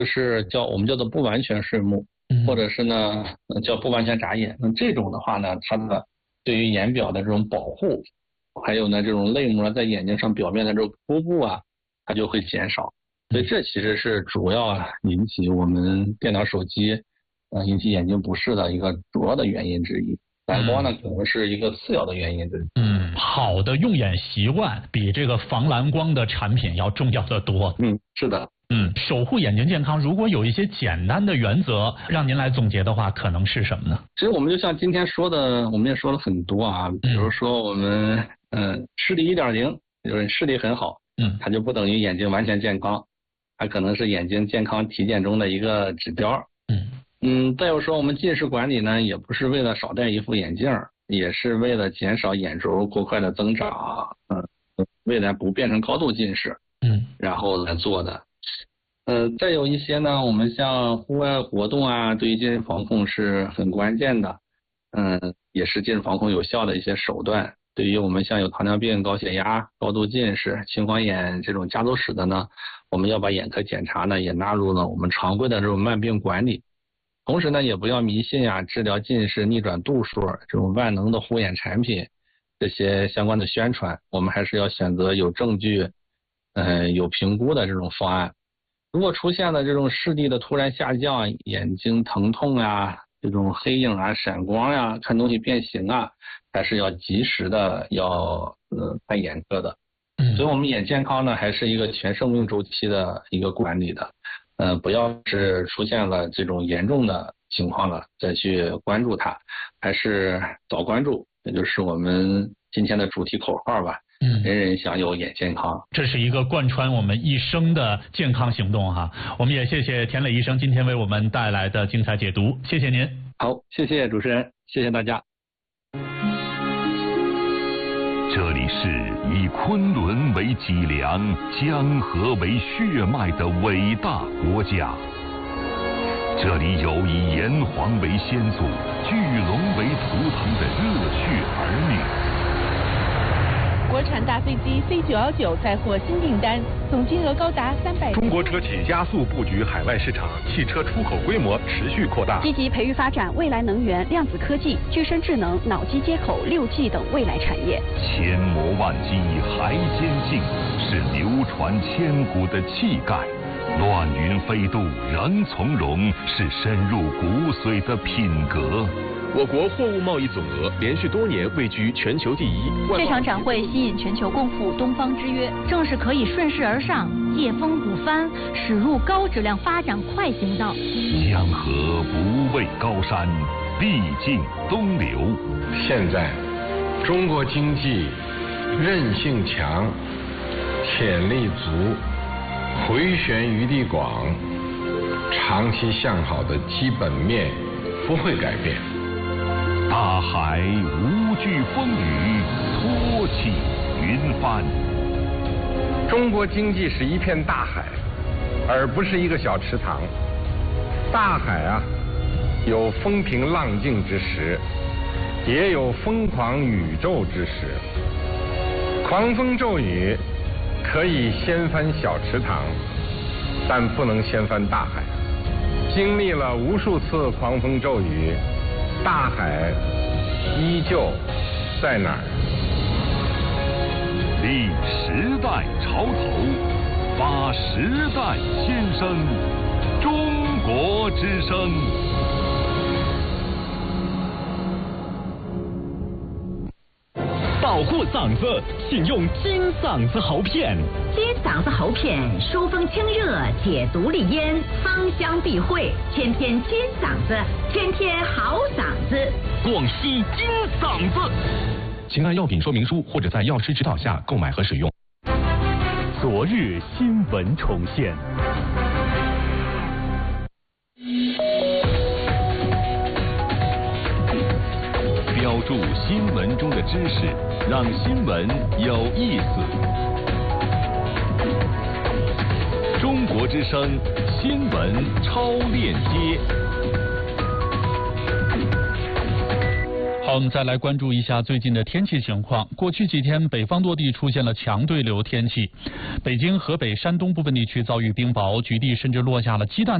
就是我们叫做不完全睡目，或者是呢叫不完全眨眼。那这种的话呢，它的对于眼表的这种保护，还有呢这种泪膜在眼睛上表面的这种铺布啊，它就会减少。所以这其实是主要引起我们电脑手机引起眼睛不适的一个主要的原因之一。蓝光呢可能是一个次要的原因之一。 好的用眼习惯比这个防蓝光的产品要重要的多。 是的。 守护眼睛健康，如果有一些简单的原则让您来总结的话，可能是什么呢？ 其实我们就像今天说的，我们也说了很多啊，比如说我们视力1.0，就是视力很好，它就不等于眼睛完全健康，它可能是眼睛健康体检中的一个指标。再有说我们近视管理呢，也不是为了少戴一副眼镜，也是为了减少眼轴过快的增长，未来不变成高度近视，然后来做的。再有一些呢，我们像户外活动啊，对于近视防控是很关键的，也是近视防控有效的一些手段。对于我们像有糖尿病、高血压、高度近视、青光眼这种家族史的呢，我们要把眼科检查呢也纳入了我们常规的这种慢病管理。同时呢，也不要迷信治疗近视逆转度数这种万能的护眼产品这些相关的宣传，我们还是要选择有证据有评估的这种方案。如果出现了这种视力的突然下降、眼睛疼痛这种黑影闪光看东西变形还是要及时的要看眼科的。所以我们眼健康呢，还是一个全生命周期的一个管理的。不要是出现了这种严重的情况了再去关注它，还是早关注，也就是我们今天的主题口号吧。人人享有眼健康， 这是一个贯穿我们一生的健康行动哈。我们也谢谢田磊医生今天为我们带来的精彩解读，谢谢您。 好，谢谢主持人，谢谢大家。 这里是以昆仑为脊梁、江河为血脉的伟大国家。这里有以炎黄为先祖、巨龙为图腾的热血儿女。 国产大飞机 C919 再获新订单，总金额高达300。 中国车企加速布局海外市场，汽车出口规模持续扩大， 积极培育发展未来能源、量子科技、具身智能、脑机接口、6G 等未来产业。 千磨万击还坚劲，是流传千古的气概；乱云飞渡仍从容，是深入骨髓的品格。 我国货物贸易总额连续多年位居全球第一。 这场展会吸引全球共赴东方之约，正是可以顺势而上，借风补帆，驶入高质量发展快行道。 江河不畏高山，毕竟东流。 现在，中国经济韧性强，潜力足，回旋余地广，长期向好的基本面不会改变。 大海无惧风雨，托起云帆。 中国经济是一片大海，而不是一个小池塘。大海有风平浪静之时，也有疯狂宇宙之时。狂风骤雨可以掀翻小池塘，但不能掀翻大海。经历了无数次狂风骤雨，大海依旧在哪儿？ 立时代潮头，发时代先声，中国之声。 保护嗓子，请用金嗓子喉片。 金嗓子喉片疏风清热，解毒利咽，芳香避秽，天天金嗓子，天天好嗓子。 广西金嗓子。请按药品说明书或者在药师指导下购买和使用。昨日新闻重现。 标注新闻中的知识，让新闻有意思。中国之声新闻超链接。 好，我们再来关注一下最近的天气情况。过去几天，北方多地出现了强对流天气，北京、河北、山东部分地区遭遇冰雹，局地甚至落下了鸡蛋